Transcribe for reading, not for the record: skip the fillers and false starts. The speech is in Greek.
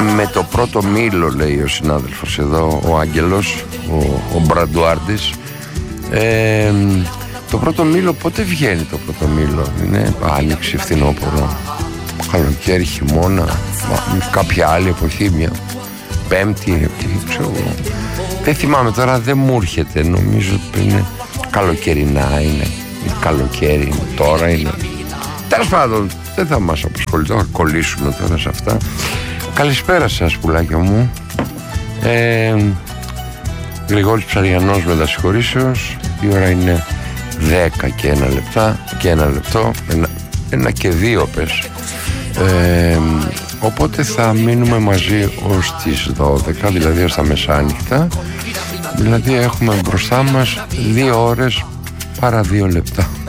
με το πρώτο μήλο, λέει ο συνάδελφος εδώ, ο Άγγελος, ο Μπραντουάρντης. Το πρώτο μήλο πότε βγαίνει? Το πρώτο μήλο είναι άνοιξη, φθινόπωρο, καλοκαίρι, χειμώνα, κάποια άλλη εποχή, μια πέμπτη, ξέρω. Δεν θυμάμαι τώρα, δεν μου έρχεται. Νομίζω ότι είναι καλοκαιρινά, είναι καλοκαίρι, τώρα είναι. Τέλος πάντων, δεν θα μας απασχολεί, θα κολλήσουμε τώρα σε αυτά. Καλησπέρα σας, πουλάκια μου. Γρηγόρης Ψαριανός με τα συγχωρήσεως. Η ώρα είναι 10 και 1 λεπτά και 1 λεπτό, 1 και 2 πες. Οπότε θα μείνουμε μαζί ως τις 12, δηλαδή ως τα μεσάνυχτα. Δηλαδή έχουμε μπροστά μας 2 ώρες παρά 2 λεπτά.